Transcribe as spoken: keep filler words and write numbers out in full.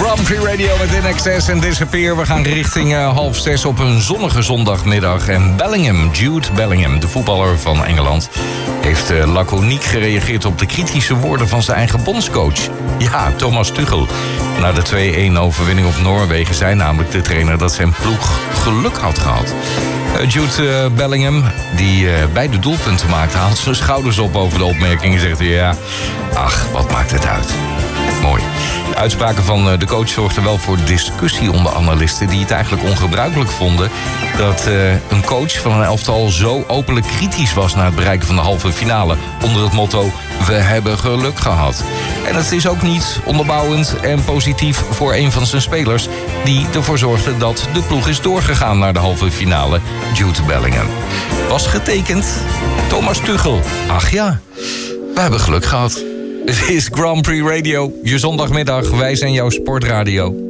Grand Prix Radio met In Excess en Disappear. We gaan richting uh, half zes op een zonnige zondagmiddag. En Bellingham, Jude Bellingham, de voetballer van Engeland, heeft uh, laconiek gereageerd op de kritische woorden van zijn eigen bondscoach. Ja, Thomas Tuchel. Na de twee-een overwinning op Noorwegen zei namelijk de trainer dat zijn ploeg geluk had gehad. Uh, Jude uh, Bellingham, die uh, beide doelpunten maakte, haalt zijn schouders op over de opmerking en zegt hij, ja, ach, wat maakt het uit. Mooi. De uitspraken van de coach zorgden wel voor discussie onder analisten die het eigenlijk ongebruikelijk vonden dat uh, een coach van een elftal zo openlijk kritisch was na het bereiken van de halve finale onder het motto, we hebben geluk gehad. En het is ook niet onderbouwend en positief voor een van zijn spelers die ervoor zorgde dat de ploeg is doorgegaan naar de halve finale, Jude Bellingham. Was getekend Thomas Tuchel. Ach ja, we hebben geluk gehad. Het is Grand Prix Radio, je zondagmiddag. Wij zijn jouw sportradio.